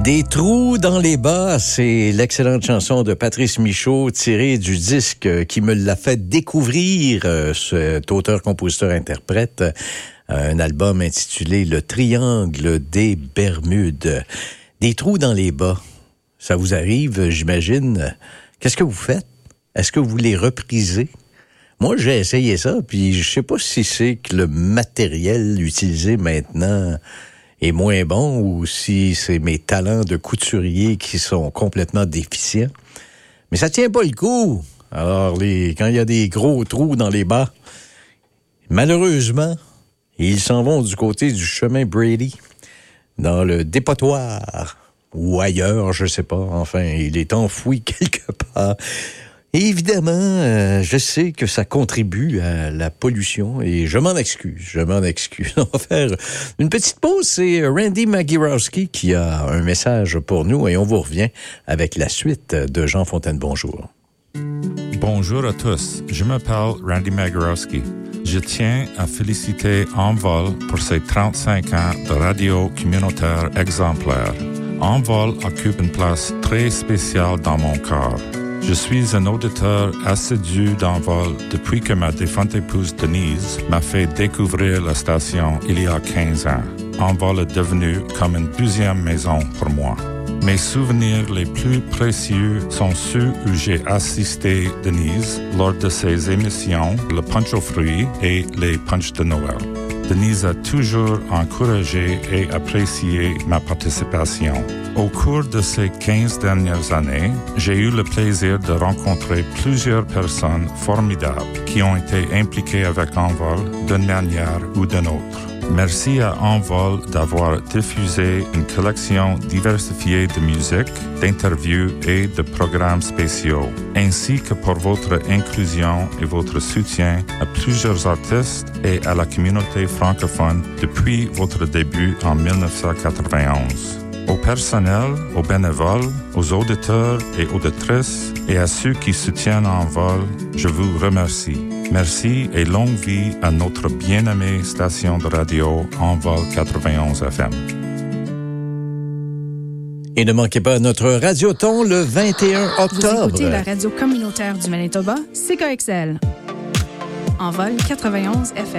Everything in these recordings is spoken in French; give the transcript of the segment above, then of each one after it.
Des trous dans les bas, c'est l'excellente chanson de Patrice Michaud tirée du disque qui me l'a fait découvrir, cet auteur-compositeur-interprète, un album intitulé Le Triangle des Bermudes. Des trous dans les bas, ça vous arrive, j'imagine. Qu'est-ce que vous faites? Est-ce que vous les reprisez? Moi, j'ai essayé ça, puis je sais pas si c'est que le matériel utilisé maintenant est moins bon ou si c'est mes talents de couturier qui sont complètement déficients. Mais ça tient pas le coup. Alors, quand il y a des gros trous dans les bas, malheureusement, ils s'en vont du côté du chemin Brady, dans le dépotoir, ou ailleurs, je sais pas. Enfin, il est enfoui quelque part. Et évidemment, je sais que ça contribue à la pollution et je m'en excuse. On va faire une petite pause. C'est Randy Magierowski qui a un message pour nous et on vous revient avec la suite de Jean Fontaine. Bonjour. Bonjour à tous. Je m'appelle Randy Magierowski. Je tiens à féliciter Envol pour ses 35 ans de radio communautaire exemplaire. Envol occupe une place très spéciale dans mon cœur. Je suis un auditeur assidu d'Envol depuis que ma défunte épouse Denise m'a fait découvrir la station il y a 15 ans. Envol est devenu comme une deuxième maison pour moi. Mes souvenirs les plus précieux sont ceux où j'ai assisté Denise lors de ses émissions Le Punch aux fruits et les Punch de Noël. Denise a toujours encouragé et apprécié ma participation. Au cours de ces 15 dernières années, j'ai eu le plaisir de rencontrer plusieurs personnes formidables qui ont été impliquées avec Envol d'une manière ou d'une autre. Merci à Envol d'avoir diffusé une collection diversifiée de musique, d'interviews et de programmes spéciaux, ainsi que pour votre inclusion et votre soutien à plusieurs artistes et à la communauté francophone depuis votre début en 1991. Au personnel, aux bénévoles, aux auditeurs et auditrices et à ceux qui soutiennent Envol, je vous remercie. Merci et longue vie à notre bien-aimée station de radio Envol 91 FM. Et ne manquez pas notre Radioton le 21 octobre. Vous écoutez la radio communautaire du Manitoba, CKXL. Envol 91 FM.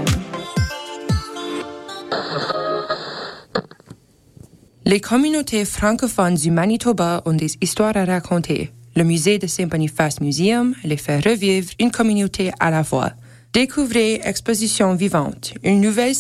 Les communautés francophones du Manitoba ont des histoires à raconter. Le musée de Saint-Boniface Museum les fait revivre une communauté à la fois. Découvrez Exposition vivante, une nouvelle